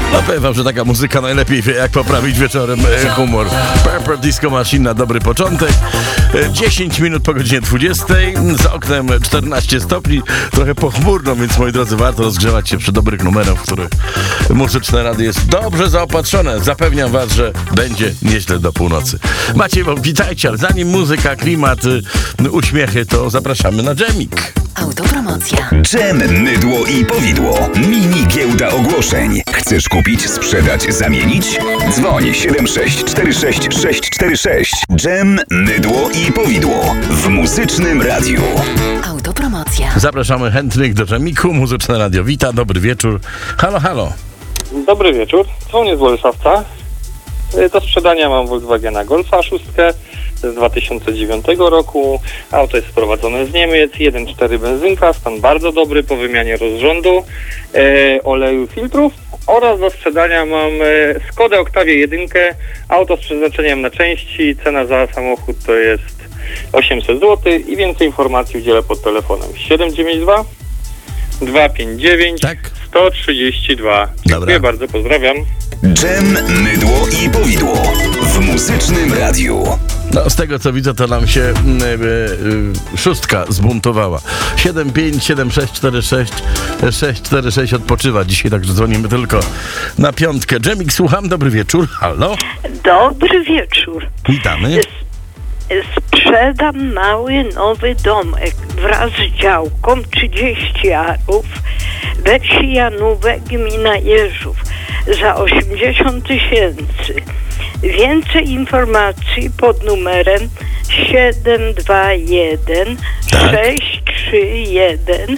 No powiem wam, że taka muzyka najlepiej wie, jak poprawić wieczorem humor. Purple Disco Machine na dobry początek. 10 minut po godzinie 20. Za oknem 14 stopni. Trochę pochmurno, więc moi drodzy, warto rozgrzewać się przy dobrych numerach, w których Muzyczne Radio jest dobrze zaopatrzone. Zapewniam was, że będzie nieźle do północy. Maciej, witajcie, ale zanim muzyka, klimat, uśmiechy, to zapraszamy na dżemik. Autopromocja. Dżem, mydło i powidło. Mini giełda ogłoszeń. Chcesz kupić, sprzedać, zamienić? Dzwoń 7646646. Dżem, mydło i powidło. W Muzycznym Radiu. Autopromocja. Zapraszamy chętnych do dżemiku. Muzyczne Radio wita. Dobry wieczór. Halo, halo. Dobry wieczór. Dzwonię z Bolesławca. Do sprzedania mam Volkswagena Golfa 6 z 2009 roku. Auto jest sprowadzone z Niemiec, 1.4 benzynka, stan bardzo dobry po wymianie rozrządu, oleju, filtrów. Oraz do sprzedania mam Skodę Octavię 1, auto z przeznaczeniem na części. Cena za samochód to jest 800 zł i więcej informacji udzielę pod telefonem 792 259 Tak. 132. Dziękuję bardzo, pozdrawiam. Dżem, mydło i powidło. W Muzycznym Radiu. No, z tego co widzę, to nam się szóstka zbuntowała. 757646646 odpoczywa dzisiaj, także dzwonimy tylko na piątkę. Dżemik, słucham, dobry wieczór. Halo? Dobry wieczór. Witamy. Sprzedam mały, nowy domek wraz z działką 30 arów we wsi Janówek, gmina Jeżów za 80 000. Więcej informacji pod numerem 721 631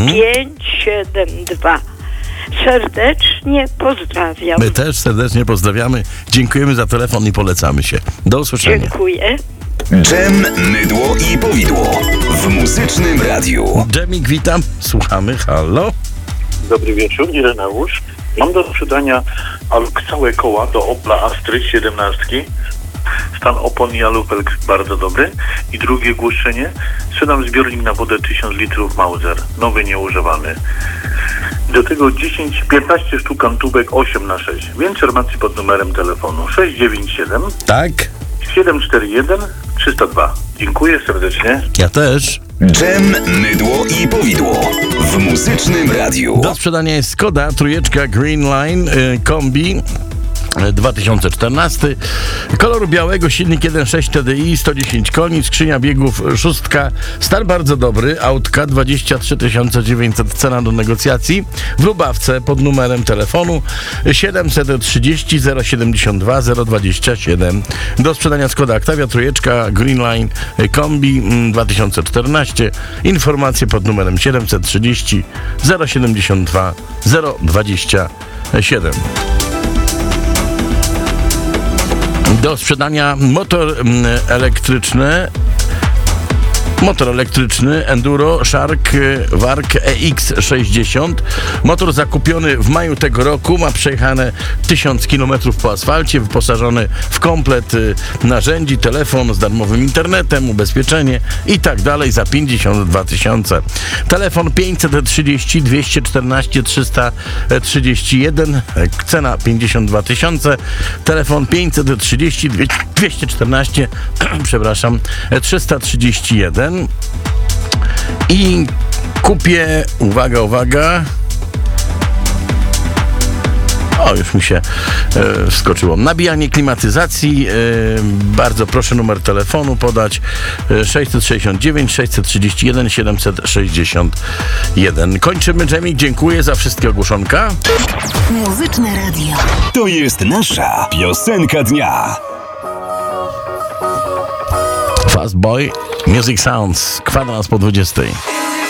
572. Serdecznie pozdrawiam. My też serdecznie pozdrawiamy. Dziękujemy za telefon i polecamy się. Do usłyszenia. Dziękuję. Dżem, mydło i powidło. W Muzycznym Radiu. Dżemik, witam. Słuchamy. Halo? Dobry wieczór, Ireneusz. Mam do sprzedania całe koła do Opla Astry 17. Stan opon i alupelk bardzo dobry. I drugie głoszenie. Sprzedam zbiornik na wodę 1000 litrów Mauser. Nowy, nieużywany. Do tego 15 sztuk antubek 8x6. Więcej informacji pod numerem telefonu 697 Tak? 741 302. Dziękuję serdecznie. Ja też. Dżem, mydło i powidło. W Muzycznym Radiu. Do sprzedania jest Skoda Trójeczka Green Line Kombi 2014. Koloru białego, silnik 1.6 TDI, 110 koni, skrzynia biegów 6. Stan bardzo dobry, autka 23 900, cena do negocjacji. W Lubawce pod numerem telefonu 730 072 027. Do sprzedania Skoda Octavia Trójeczka Green Line Kombi 2014. Informacje pod numerem 730 072 027. Do sprzedania motor elektryczny Enduro Shark Wark EX60. Motor zakupiony w maju tego roku, ma przejechane 1000 km po asfalcie, wyposażony w komplet narzędzi, telefon z darmowym internetem, ubezpieczenie i tak dalej za 52 000. Telefon 530 214 331, cena 52 000. Telefon 530 214 przepraszam 331 i kupię, uwaga, o, już mi się wskoczyło. Nabijanie klimatyzacji. Bardzo proszę numer telefonu podać 669 631 761. Kończymy dżemik. Dziękuję za wszystkie ogłoszonka. Muzyczne Radio. To jest nasza piosenka dnia. Fast Boy, Music Sounds, kwadrans po 20.